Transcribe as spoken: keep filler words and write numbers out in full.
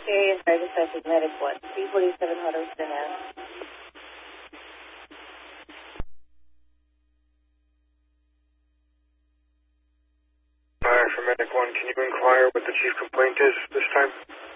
is I just have Medic one, three forty-seven Huddleston Ave. Fire for Medic one, can you inquire what the chief complaint is this time?